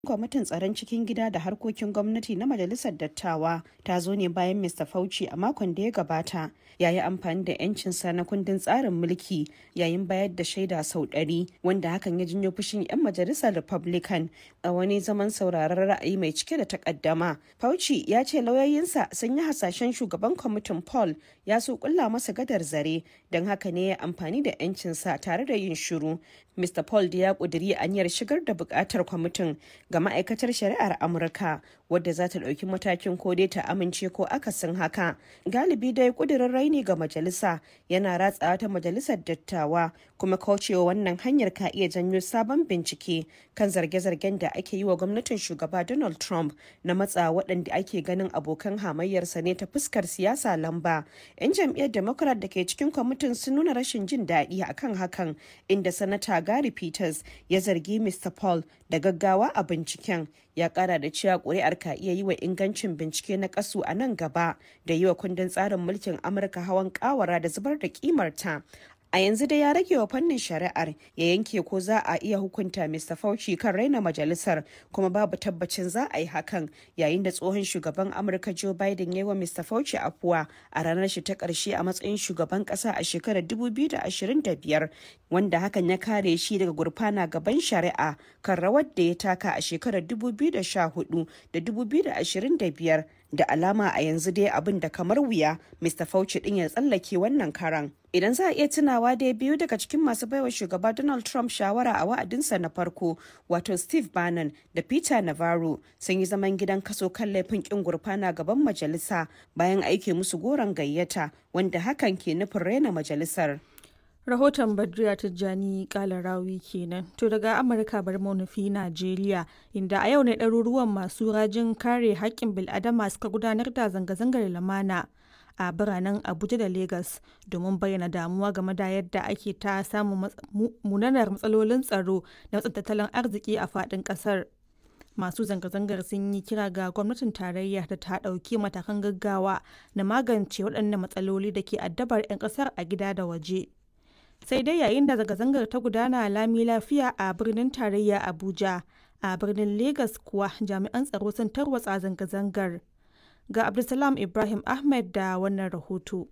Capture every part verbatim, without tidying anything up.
Kwamitin Tsaron Cikin Gida da Harkokin Gwamnati na Majalisar Dattawa ta zo ne bayan Mista Fauci a makon da ya gabata ya yi amfani da 'yancinsa na kundin tsarin mulki yayin bayar da shaida sau ɗari, wanda hakan ya janyo fushin 'yan majalisar Republican a wani zaman sauraron ra'ayi mai cike da takaddama. Fauci ya ce lauyoyinsa sun yi hasashen shugaban kwamitin Paul ya so kulla masa gadar zare, don haka ne ya amfani da 'yancinsa tare da yin shiru. Mista Paul da ya ƙudiri aniyar shigar da buƙatar kwamitin ga ma'aikatar shari'ar Amurka, wadda za ta ɗauki matakin ko dai ta amince ko akasin haka. Galibi dai ƙudurin raini ga majalisa yana ratsawa ta majalisar dattawa, kuma kaucewa wannan hanyar ka iya janyo sabon bincike kan zarge-zargen da ake yi wa gwamnatin shugaba Donald Trump na matsa waɗanda ake ganin abokan hamayyarsa ne ta fuskar siyasa lamba. 'Yan jam'iyyar Democrat da ke cikin kwamitin sun nuna rashin jin daɗi akan hakan, inda Sanata Gary Peters ya zargi Mista Paul da gaggawa a binciken. Ya kara da cewa ƙuri'ar ka iya yi wa ingancin bincike na kasu a nan gaba da yi wa kundin tsarin mulkin Amurka hawan kawara da zubar da kimarta. A yanzu dai ya rage wa fannin shari'ar ya yanke ko za a iya hukunta Mista Fauci kan raina majalisar, kuma babu tabbacin za a yi hakan, yayin da tsohon shugaban Amurka Joe Biden ya yi wa Mista Fauci afuwa a ranar shi ta ƙarshe a matsayin shugaban ƙasa a shekarar dubu biyu da ashirin da biyar, wanda hakan ya kare shi daga gurfana gaban shari'a kan rawar da ya taka a shekarar dubu biyu da sha hudu da dubu biyu da ashirin da biyar. Da alama a yanzu dai abin da kamar wuya Mista Fauci din ya tsallake wannan karan. Idan za a iya tunawa dai biyu daga cikin masu baiwa shugaba Donald Trump shawara a wa'adinsa na farko, wato Steve Bannon da Peter Navarro, sun yi zaman gidan kaso kan laifin kin gurfana gaban majalisa bayan aike musu goron gayyata, wanda hakan ke nufin raina majalisar. Rahoton Badriya Tijjani Kalarawi kenan. To daga Amurka bar mu nufi Najeriya, inda a yau ne ɗaruruwan masu rajin kare haƙƙin bil'adama suka gudanar da zanga-zangar lumana a biranen Abuja da Legas domin bayyana damuwa game da yadda ake ta samun munanar matsalolin tsaro da matsin tattalin arziki a faɗin ƙasar. Masu zanga-zangar sun yi kira ga gwamnatin tarayya da ta ɗauki matakan gaggawa na magance waɗannan matsaloli da ke addabar 'yan ƙasar a gida da waje. Sai dai yayin da zanga-zangar ta gudana lami lafiya a birnin tarayya Abuja, a birnin Legas kuwa jami'an tsaro sun tarwatsa zanga-zangar. Ga Abdulsalam Ibrahim Ahmed da wannan rahoto.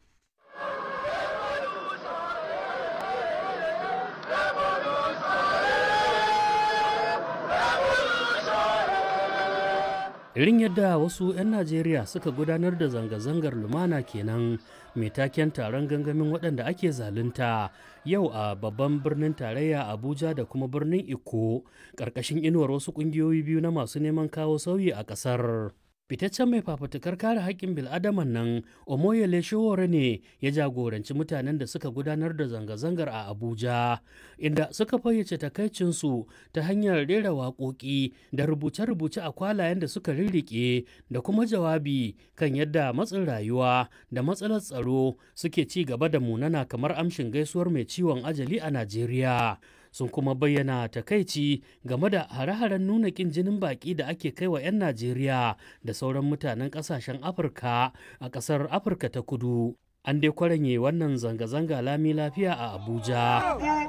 Irin yadda wasu 'yan Najeriya suka gudanar da zanga-zangar lumana kenan mai taken taron gangamin waɗanda ake zalunta yau a babban birnin tarayya Abuja da kuma birnin Ikko, ƙarƙashin inuwar wasu ƙungiyoyi biyu na masu neman kawo sauyi a ƙasar. Fitaccen mai fafutukar kare haƙƙin bil'adaman nan Omoyele Sowore ne ya jagoranci mutanen da suka gudanar da zanga-zangar a Abuja, inda suka fayyace takaicinsu ta hanyar rera waƙoƙi da rubuce-rubuce a kwalayen da suka rirriƙe da kuma jawabi kan yadda matsin rayuwa da matsalar tsaro suke ci gaba da munana kamar amshin gaisuwar mai ciwon ajali a Najeriya. Sun kuma bayyana takaici game da hare-haren nuna ƙin jinin baƙi da ake kai wa 'yan Najeriya da sauran mutanen ƙasashen Afirka a ƙasar Afirka ta Kudu. An dai kwaranye wannan zanga-zanga lami lafiya a Abuja.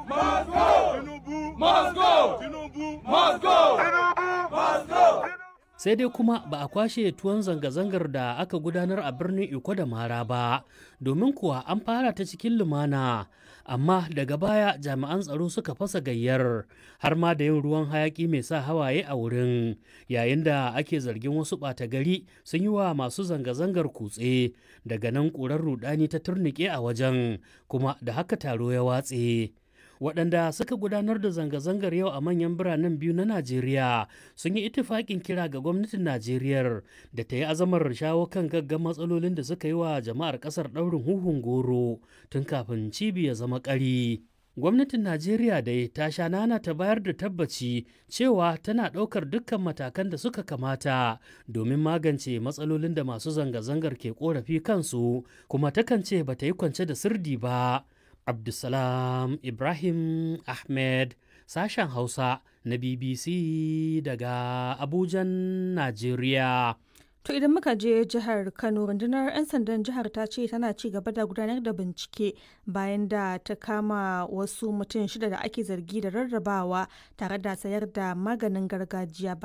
Sai dai kuma ba a kwashe tuwon zanga-zangar da aka gudanar a birnin Iko da Mara ba, domin kuwa an fara ta cikin lumana, amma daga baya jami'an tsaro suka fasa gayyar har ma da yin ruwan hayaki mai sa hawaye a wurin, yayin da ake zargin wasu ɓata gari sun yi wa masu zanga-zangar kutse. Daga nan ƙurar rudani ta turnike a wajen, kuma da haka taro ya watse. Waɗanda suka gudanar da zanga-zangar yau a manyan biranen biyu na Najeriya sun yi itifaƙin kira ga gwamnatin Najeriya da ta yi azamar shawo kan gaggan matsalolin da suka yi wa jama'ar ƙasar ɗaurin huhun goro tun kafin cibi ya zama ƙari. Gwamnatin Najeriya dai ta sha nana ta bayar da tabbaci cewa tana ɗaukar dukkan matakan da suka kamata domin magance matsalolin da masu zanga-zangar ke ƙorafi kansu, kuma takan ce ba ta yi kwance da sirdi ba. Abdulsalam Ibrahim Ahmed, sashen Hausa na B B C daga Abujan, Najeriya. To idan muka je jihar Kano, rundunar 'yan sandan jihar ta ce tana ci gaba da gudanar da bincike bayan da ta kama wasu mutum shida da ake zargi da rarrabawa tare da sayar da maganin gargajiya